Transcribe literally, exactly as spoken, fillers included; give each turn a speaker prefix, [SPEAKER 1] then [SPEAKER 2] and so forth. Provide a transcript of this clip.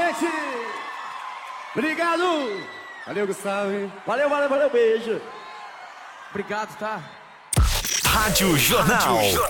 [SPEAKER 1] gente! Obrigado! Valeu, Gustavo.
[SPEAKER 2] Valeu, valeu, valeu, beijo.
[SPEAKER 1] Obrigado, tá?
[SPEAKER 3] Rádio Jornal.